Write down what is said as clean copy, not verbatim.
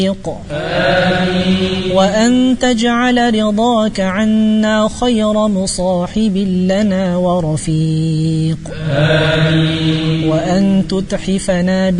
آمين. وأن تجعل رضاك عنا خير مصاحب لنا ورفيق. آمين. وأن تتحفنا